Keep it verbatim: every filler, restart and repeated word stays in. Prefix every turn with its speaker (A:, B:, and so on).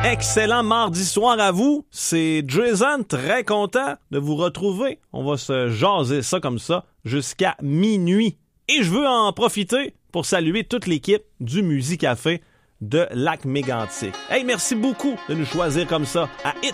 A: Excellent mardi soir à vous. C'est Jason, très content de vous retrouver. On va se jaser ça comme ça jusqu'à minuit. Et je veux en profiter pour saluer toute l'équipe du Musicafé de Lac-Mégantic. Hey, merci beaucoup de nous choisir comme ça à Hit